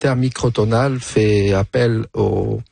terme microtonal fait appel aux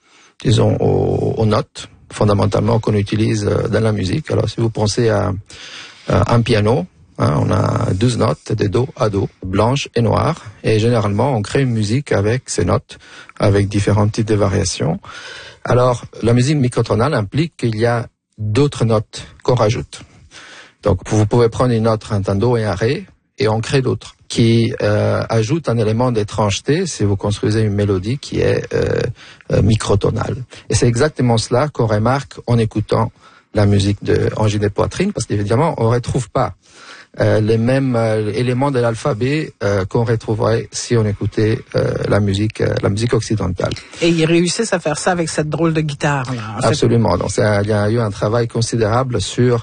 notes, fondamentalement, qu'on utilise dans la musique. Alors, si vous pensez à un piano, on a 12 notes de do à do, blanches et noires. Et généralement, on crée une musique avec ces notes, avec différents types de variations. Alors, la musique microtonale implique qu'il y a d'autres notes qu'on rajoute. Donc, vous pouvez prendre une note, un do et un ré, et on crée d'autres qui ajoutent un élément d'étrangeté si vous construisez une mélodie qui est microtonale. Et c'est exactement cela qu'on remarque en écoutant la musique de Angine de Poitrine, parce qu'évidemment, on ne retrouve pas les mêmes éléments de l'alphabet qu'on retrouverait si on écoutait la musique occidentale. Et ils réussissent à faire ça avec cette drôle de guitare, là. Absolument. Donc, il y a eu un travail considérable sur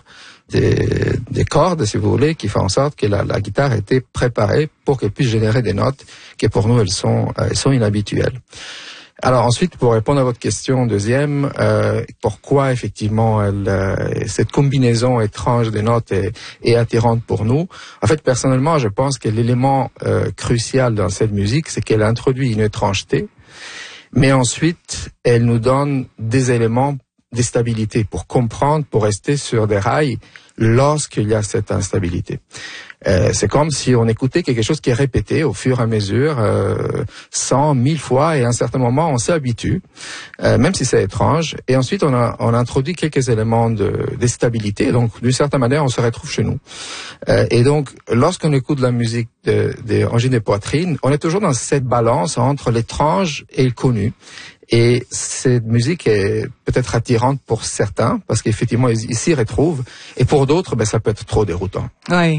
des cordes, si vous voulez, qui fait en sorte que la guitare a été préparée pour qu'elle puisse générer des notes qui, pour nous, elles sont inhabituelles. Alors ensuite, pour répondre à votre question deuxième, pourquoi effectivement cette combinaison étrange des notes est attirante pour nous? En fait, personnellement, je pense que l'élément crucial dans cette musique, c'est qu'elle introduit une étrangeté, mais ensuite, elle nous donne des éléments de stabilité pour comprendre, pour rester sur des rails lorsqu'il y a cette instabilité. C'est comme si on écoutait quelque chose qui est répété au fur et à mesure, 100, 1000 fois, et à un certain moment, on s'habitue, même si c'est étrange. Et ensuite, on introduit quelques éléments de stabilité. Donc, d'une certaine manière, on se retrouve chez nous. Et donc, lorsqu'on écoute la musique de Angine de Poitrine, on est toujours dans cette balance entre l'étrange et le connu. Et cette musique est peut-être attirante pour certains, parce qu'effectivement, ils s'y retrouvent. Et pour d'autres, ça peut être trop déroutant. Oui.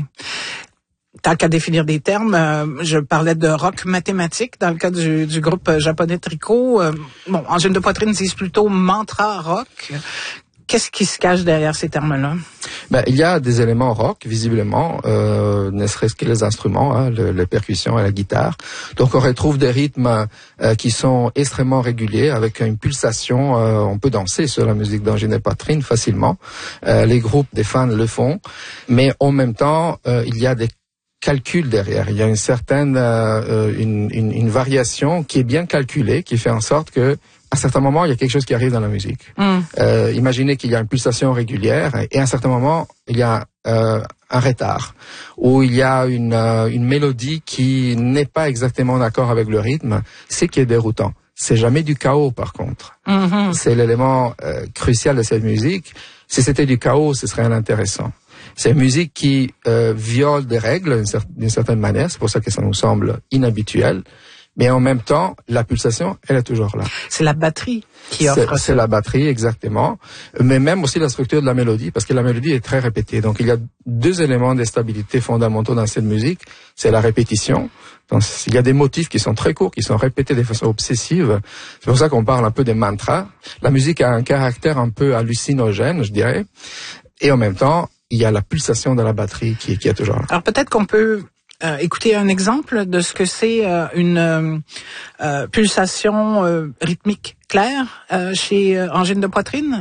Tant qu'à définir des termes, je parlais de rock mathématique dans le cas du groupe japonais Tricot. Angine de Poitrine disent plutôt mantra rock. Qu'est-ce qui se cache derrière ces termes-là? Il y a des éléments rock, visiblement, ne serait-ce que les instruments, les percussions et la guitare. Donc on retrouve des rythmes qui sont extrêmement réguliers, avec une pulsation. On peut danser sur la musique d'Angine de Poitrine facilement. Les groupes des fans le font, mais en même temps, il y a des calculs derrière. Il y a une certaine une variation qui est bien calculée, qui fait en sorte que à un certain moment, il y a quelque chose qui arrive dans la musique. Imaginez qu'il y a une pulsation régulière et à un certain moment, il y a un retard ou il y a une mélodie qui n'est pas exactement d'accord avec le rythme, c'est qui est déroutant. C'est jamais du chaos, par contre. C'est l'élément crucial de cette musique. Si c'était du chaos, ce serait inintéressant. C'est une musique qui viole des règles d'une certaine manière. C'est pour ça que ça nous semble inhabituel. Mais en même temps, la pulsation, elle est toujours là. C'est la batterie qui offre ça. C'est la batterie, exactement. Mais même aussi la structure de la mélodie, parce que la mélodie est très répétée. Donc, il y a deux éléments de stabilité fondamentaux dans cette musique. C'est la répétition. Donc, il y a des motifs qui sont très courts, qui sont répétés de façon obsessive. C'est pour ça qu'on parle un peu des mantras. La musique a un caractère un peu hallucinogène, je dirais. Et en même temps, il y a la pulsation de la batterie qui est toujours là. Alors, peut-être qu'on peut écoutez un exemple de ce que c'est une pulsation rythmique claire chez Angine de Poitrine.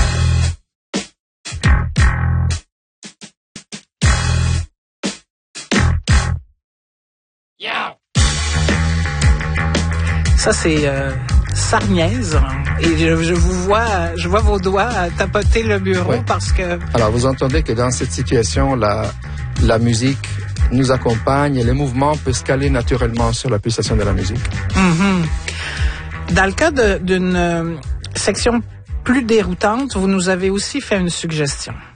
Ça c'est Sarniaise et je vois vos doigts tapoter le bureau. Oui. Parce que alors vous entendez que dans cette situation la musique nous accompagne et les mouvements peuvent se caler naturellement sur la pulsation de la musique. Dans le cas d'une section plus déroutante, vous nous avez aussi fait une suggestion.